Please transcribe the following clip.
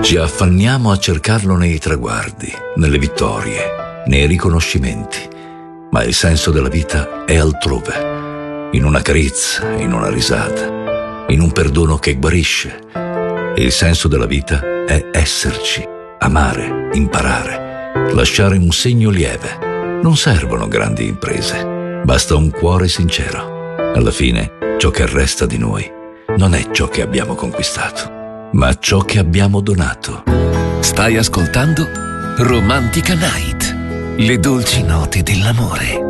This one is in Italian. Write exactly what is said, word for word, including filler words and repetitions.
Ci affanniamo a cercarlo nei traguardi, nelle vittorie, nei riconoscimenti, ma il senso della vita è altrove, in una carezza, in una risata, in un perdono che guarisce. Il senso della vita è esserci, amare, imparare, lasciare un segno lieve. Non servono grandi imprese, basta un cuore sincero. Alla fine, ciò che resta di noi non è ciò che abbiamo conquistato, ma ciò che abbiamo donato. Stai ascoltando Romantica Night, le dolci note dell'amore.